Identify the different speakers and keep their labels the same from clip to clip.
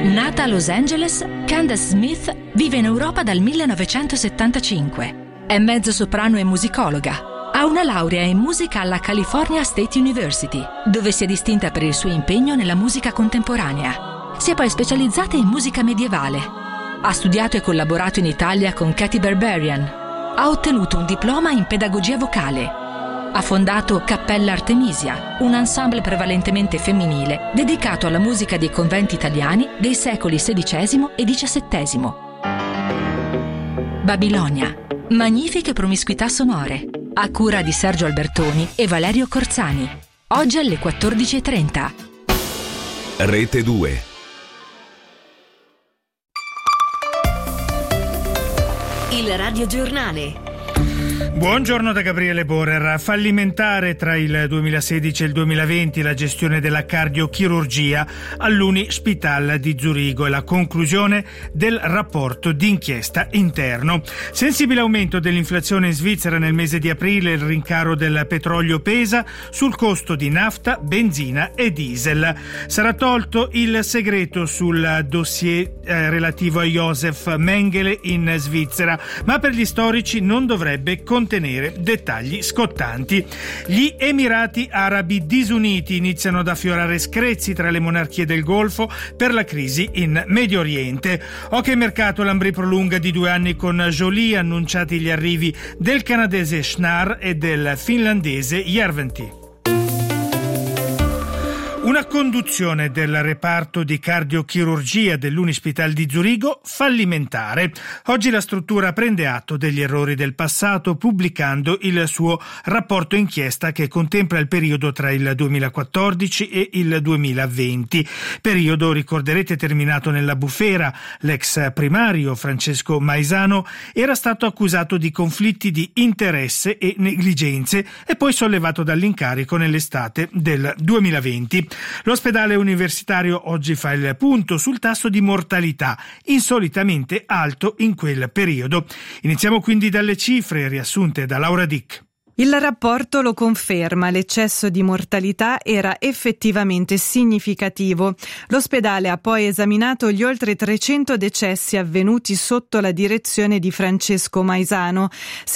Speaker 1: Nata a Los Angeles, Candace Smith vive in Europa dal 1975. È mezzosoprano e musicologa. Ha una laurea in musica alla California State University, dove si è distinta per il suo impegno nella musica contemporanea. Si è poi specializzata in musica medievale. Ha studiato e collaborato in Italia con Katy Berberian. Ha ottenuto un diploma in pedagogia vocale. Ha fondato Cappella Artemisia, un ensemble prevalentemente femminile dedicato alla musica dei conventi italiani dei secoli XVI e XVII. Babilonia. Magnifiche promiscuità sonore. A cura di Sergio Albertoni e Valerio Corzani. Oggi alle 14:30.
Speaker 2: Rete 2.
Speaker 3: Il radiogiornale.
Speaker 4: Buongiorno da Gabriele Borer. Fallimentare tra il 2016 e il 2020 la gestione della cardiochirurgia all'Unispital di Zurigo e la conclusione del rapporto d'inchiesta interno. Sensibile aumento dell'inflazione in Svizzera nel mese di aprile, il rincaro del petrolio pesa sul costo di nafta, benzina e diesel. Sarà tolto il segreto sul dossier relativo a Josef Mengele in Svizzera, ma per gli storici non dovrebbe contenere dettagli scottanti. Gli Emirati Arabi Disuniti iniziano ad affiorare screzi tra le monarchie del Golfo per la crisi in Medio Oriente. Ok mercato, l'Ambri prolunga di 2 anni con Jolie, annunciati gli arrivi del canadese Schnarr e del finlandese Järventie. Una conduzione del reparto di cardiochirurgia dell'Unispital di Zurigo fallimentare. Oggi la struttura prende atto degli errori del passato pubblicando il suo rapporto inchiesta che contempla il periodo tra il 2014 e il 2020. Periodo, ricorderete, terminato nella bufera. L'ex primario Francesco Maisano era stato accusato di conflitti di interesse e negligenze e poi sollevato dall'incarico nell'estate del 2020. L'ospedale universitario oggi fa il punto sul tasso di mortalità, insolitamente alto in quel periodo. Iniziamo quindi dalle cifre riassunte da Laura Dick.
Speaker 5: Il rapporto lo conferma, l'eccesso di mortalità era effettivamente significativo. L'ospedale ha poi esaminato gli oltre 300 decessi avvenuti sotto la direzione di Francesco Maisano.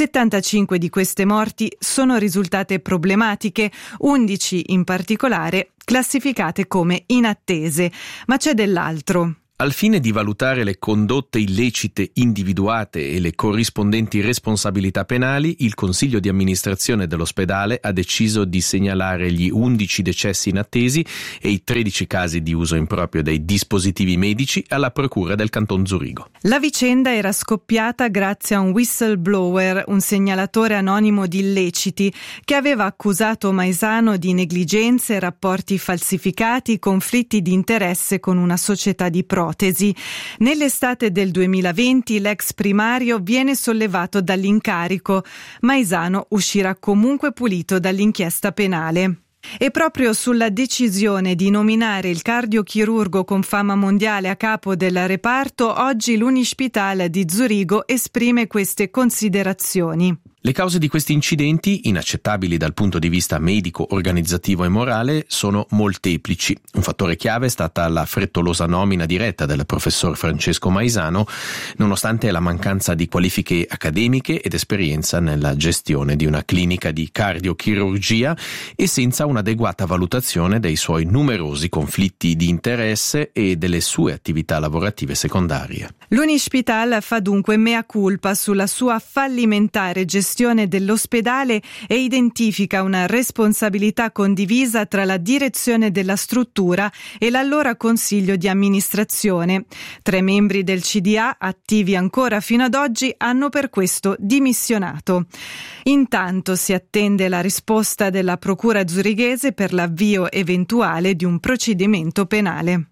Speaker 5: 75 di queste morti sono risultate problematiche, 11 in particolare classificate come inattese. Ma c'è dell'altro.
Speaker 6: Al fine di valutare le condotte illecite individuate e le corrispondenti responsabilità penali, il Consiglio di amministrazione dell'ospedale ha deciso di segnalare gli 11 decessi inattesi e i 13 casi di uso improprio dei dispositivi medici alla Procura del Canton Zurigo.
Speaker 5: La vicenda era scoppiata grazie a un whistleblower, un segnalatore anonimo di illeciti, che aveva accusato Maisano di negligenze, rapporti falsificati, conflitti di interesse con una società di protesi. Nell'estate del 2020 l'ex primario viene sollevato dall'incarico. Maisano uscirà comunque pulito dall'inchiesta penale. E proprio sulla decisione di nominare il cardiochirurgo con fama mondiale a capo del reparto, oggi l'Unispital di Zurigo esprime queste considerazioni.
Speaker 6: Le cause di questi incidenti, inaccettabili dal punto di vista medico, organizzativo e morale, sono molteplici. Un fattore chiave è stata la frettolosa nomina diretta del professor Francesco Maisano, nonostante la mancanza di qualifiche accademiche ed esperienza nella gestione di una clinica di cardiochirurgia e senza un'adeguata valutazione dei suoi numerosi conflitti di interesse e delle sue attività lavorative secondarie.
Speaker 5: L'Unispital fa dunque mea culpa sulla sua fallimentare gestione dell'ospedale e identifica una responsabilità condivisa tra la direzione della struttura e l'allora consiglio di amministrazione. 3 membri del CDA, attivi ancora fino ad oggi, hanno per questo dimissionato. Intanto si attende la risposta della Procura zurighese per l'avvio eventuale di un procedimento penale.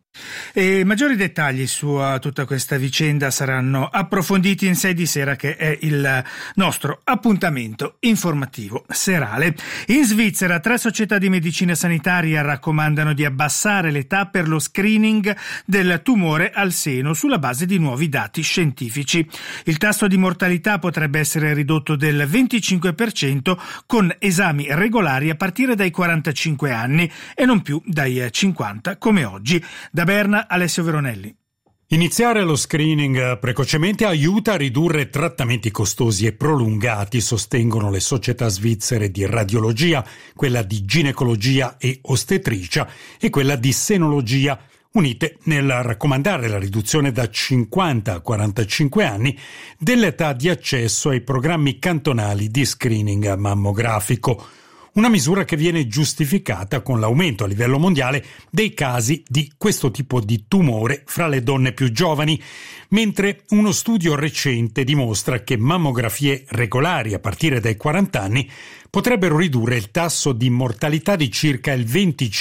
Speaker 4: E maggiori dettagli su tutta questa vicenda saranno approfonditi in 6 di sera, che è il nostro appuntamento informativo serale. In Svizzera 3 società di medicina sanitaria raccomandano di abbassare l'età per lo screening del tumore al seno sulla base di nuovi dati scientifici. Il tasso di mortalità potrebbe essere ridotto del 25% con esami regolari a partire dai 45 anni e non più dai 50 come oggi. Da Berna, Alessio Veronelli.
Speaker 7: Iniziare lo screening precocemente aiuta a ridurre trattamenti costosi e prolungati, sostengono le società svizzere di radiologia, quella di ginecologia e ostetricia e quella di senologia, unite nel raccomandare la riduzione da 50 a 45 anni dell'età di accesso ai programmi cantonali di screening mammografico. Una misura che viene giustificata con l'aumento a livello mondiale dei casi di questo tipo di tumore fra le donne più giovani, mentre uno studio recente dimostra che mammografie regolari a partire dai 40 anni potrebbero ridurre il tasso di mortalità di circa il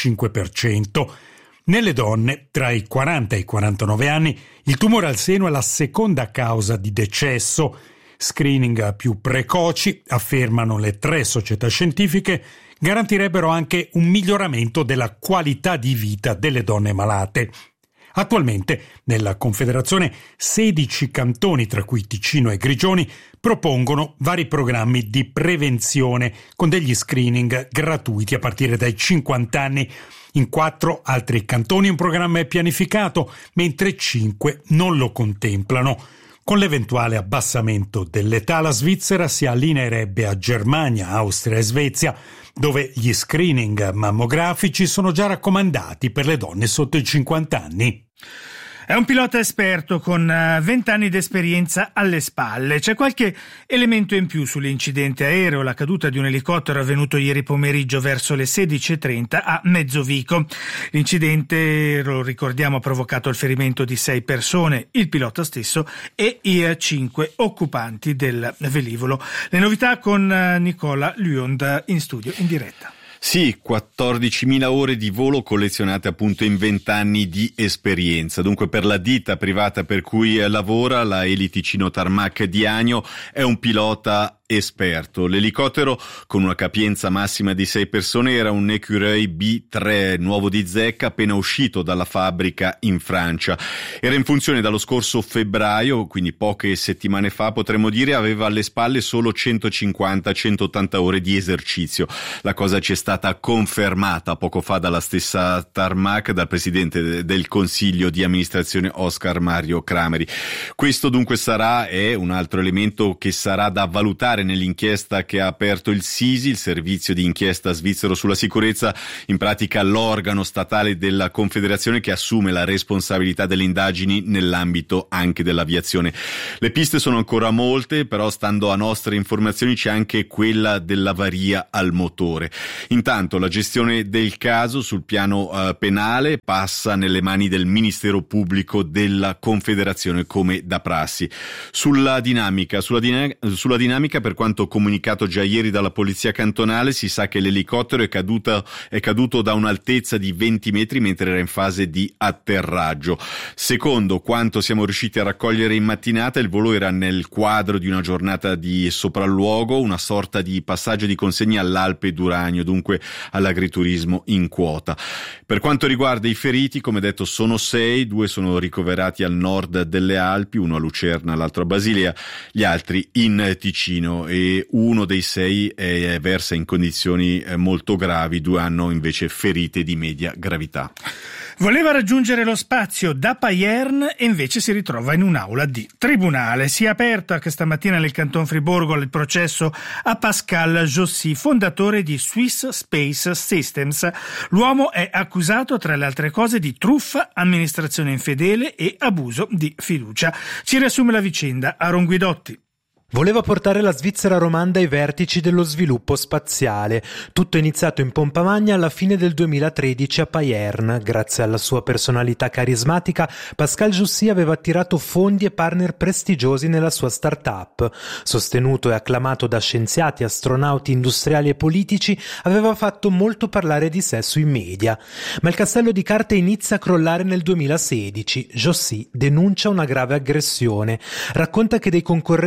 Speaker 7: 25%. Nelle donne tra i 40 e i 49 anni il tumore al seno è la seconda causa di decesso. Screening più precoci, affermano le 3 società scientifiche, garantirebbero anche un miglioramento della qualità di vita delle donne malate. Attualmente, nella Confederazione, 16 cantoni, tra cui Ticino e Grigioni, propongono vari programmi di prevenzione con degli screening gratuiti a partire dai 50 anni. In 4 altri cantoni un programma è pianificato, mentre 5 non lo contemplano. Con l'eventuale abbassamento dell'età, la Svizzera si allineerebbe a Germania, Austria e Svezia, dove gli screening mammografici sono già raccomandati per le donne sotto i 50 anni.
Speaker 4: È un pilota esperto con 20 anni di esperienza alle spalle. C'è qualche elemento in più sull'incidente aereo, la caduta di un elicottero avvenuto ieri pomeriggio verso le 16:30 a Mezzovico. L'incidente, lo ricordiamo, ha provocato il ferimento di 6 persone, il pilota stesso e i 5 occupanti del velivolo. Le novità con Nicola Luond in studio in diretta.
Speaker 8: Sì, 14.000 ore di volo collezionate appunto in 20 anni di esperienza. Dunque per la ditta privata per cui lavora, la Eli Ticino Tarmac di Agno, è un pilota esperto. L'elicottero, con una capienza massima di 6 persone, era un Écureuil B3 nuovo di zecca appena uscito dalla fabbrica in Francia. Era in funzione dallo scorso febbraio, quindi poche settimane fa potremmo dire, aveva alle spalle solo 150-180 ore di esercizio. La cosa ci è stata confermata poco fa dalla stessa Tarmac, dal presidente del consiglio di amministrazione Oscar Mario Crameri. Questo dunque è un altro elemento che sarà da valutare nell'inchiesta che ha aperto il SISI, il servizio di inchiesta svizzero sulla sicurezza, in pratica l'organo statale della Confederazione che assume la responsabilità delle indagini nell'ambito anche dell'aviazione. Le piste sono ancora molte, però stando a nostre informazioni c'è anche quella dell'avaria al motore. Intanto la gestione del caso sul piano penale passa nelle mani del Ministero Pubblico della Confederazione come da prassi. Sulla dinamica per quanto comunicato già ieri dalla polizia cantonale, si sa che l'elicottero è caduto da un'altezza di 20 metri mentre era in fase di atterraggio. Secondo quanto siamo riusciti a raccogliere in mattinata, il volo era nel quadro di una giornata di sopralluogo, una sorta di passaggio di consegna all'Alpe d'Uragno, dunque all'agriturismo in quota. Per quanto riguarda i feriti, come detto, sono 6, 2 sono ricoverati al nord delle Alpi, uno a Lucerna, l'altro a Basilea, gli altri in Ticino, e uno dei 6 versa in condizioni molto gravi, 2 hanno invece ferite di media gravità.
Speaker 4: Voleva raggiungere lo spazio da Payerne e invece si ritrova in un'aula di tribunale. Si è aperto questa mattina nel Canton Friburgo il processo a Pascal Jossy, fondatore di Swiss Space Systems. L'uomo è accusato, tra le altre cose, di truffa, amministrazione infedele e abuso di fiducia. Ci riassume la vicenda Aaron Guidotti.
Speaker 9: Voleva portare la Svizzera romanda ai vertici dello sviluppo spaziale. Tutto è iniziato in pompa magna alla fine del 2013 a Payerne. Grazie alla sua personalità carismatica, Pascal Jossy aveva attirato fondi e partner prestigiosi nella sua start-up. Sostenuto e acclamato da scienziati, astronauti, industriali e politici, aveva fatto molto parlare di sé sui media. Ma il castello di carte inizia a crollare nel 2016. Jossy denuncia una grave aggressione. Racconta che dei concorrenti lo hanno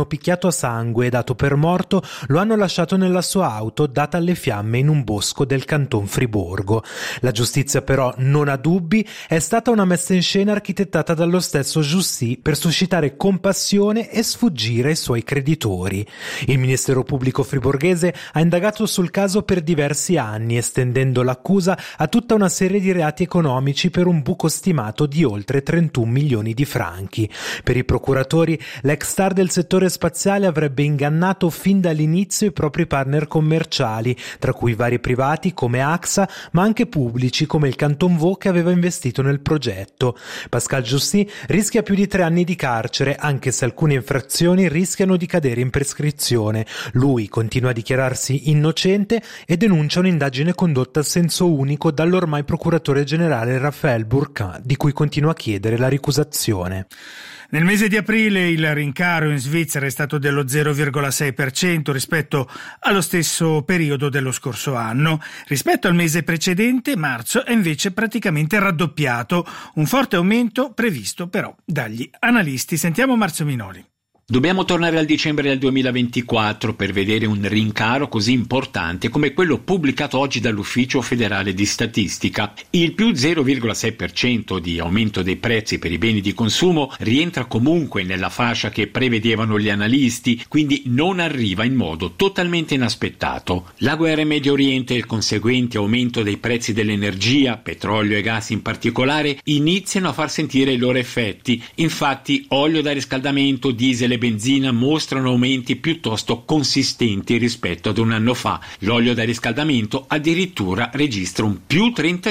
Speaker 9: hanno picchiato a sangue e dato per morto, lo hanno lasciato nella sua auto data alle fiamme in un bosco del Canton Friburgo. La giustizia però non ha dubbi, è stata una messa in scena architettata dallo stesso Jussy per suscitare compassione e sfuggire ai suoi creditori. Il Ministero Pubblico friburghese ha indagato sul caso per diversi anni, estendendo l'accusa a tutta una serie di reati economici per un buco stimato di oltre 31 milioni di franchi. Per i procuratori, l'ex star del settore spaziale avrebbe ingannato fin dall'inizio i propri partner commerciali, tra cui vari privati come AXA, ma anche pubblici come il Canton Vaud che aveva investito nel progetto. Pascal Jussy rischia più di 3 anni di carcere, anche se alcune infrazioni rischiano di cadere in prescrizione. Lui continua a dichiararsi innocente e denuncia un'indagine condotta a senso unico dall'ormai procuratore generale Raphael Bourquin, di cui continua a chiedere la ricusazione.
Speaker 4: Nel mese di aprile il rincaro in Svizzera è stato dello 0,6% rispetto allo stesso periodo dello scorso anno. Rispetto al mese precedente, marzo, è invece praticamente raddoppiato, un forte aumento previsto però dagli analisti. Sentiamo Marzio Minoli.
Speaker 10: Dobbiamo tornare al dicembre del 2024 per vedere un rincaro così importante come quello pubblicato oggi dall'Ufficio Federale di Statistica. Il più 0,6% di aumento dei prezzi per i beni di consumo rientra comunque nella fascia che prevedevano gli analisti, quindi non arriva in modo totalmente inaspettato. La guerra in Medio Oriente e il conseguente aumento dei prezzi dell'energia, petrolio e gas in particolare, iniziano a far sentire i loro effetti. Infatti, olio da riscaldamento, diesel e benzina mostrano aumenti piuttosto consistenti rispetto ad un anno fa. L'olio da riscaldamento addirittura registra un più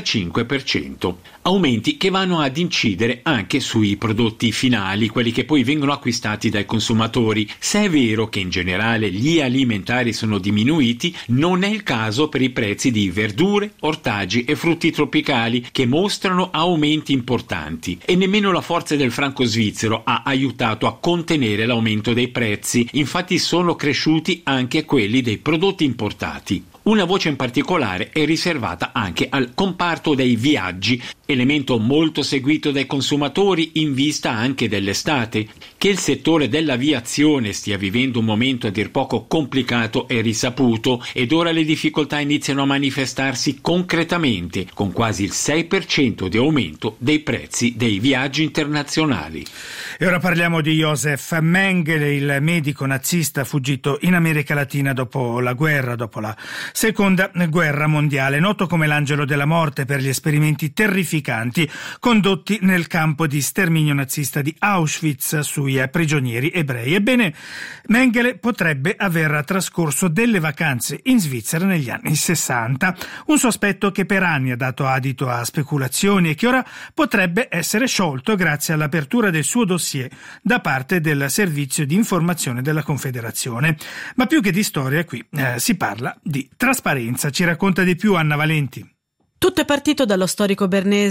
Speaker 10: 35%. Aumenti che vanno ad incidere anche sui prodotti finali, quelli che poi vengono acquistati dai consumatori. Se è vero che in generale gli alimentari sono diminuiti, non è il caso per i prezzi di verdure, ortaggi e frutti tropicali, che mostrano aumenti importanti. E nemmeno la forza del franco svizzero ha aiutato a contenere l'aumento dei prezzi, infatti sono cresciuti anche quelli dei prodotti importati. Una voce in particolare è riservata anche al comparto dei viaggi, elemento molto seguito dai consumatori in vista anche dell'estate. Che il settore dell'aviazione stia vivendo un momento a dir poco complicato è risaputo, ed ora le difficoltà iniziano a manifestarsi concretamente, con quasi il 6% di aumento dei prezzi dei viaggi internazionali.
Speaker 4: E ora parliamo di Josef Mengele, il medico nazista fuggito in America Latina dopo la guerra, dopo la Seconda Guerra Mondiale, noto come l'angelo della morte per gli esperimenti terrificanti condotti nel campo di sterminio nazista di Auschwitz sui prigionieri ebrei. Ebbene, Mengele potrebbe aver trascorso delle vacanze in Svizzera negli anni 60, un sospetto che per anni ha dato adito a speculazioni e che ora potrebbe essere sciolto grazie all'apertura del suo dossier da parte del servizio di informazione della Confederazione. Ma più che di storia qui si parla di trasparenza. Ci racconta di più Anna Valenti.
Speaker 11: Tutto è partito dallo storico bernese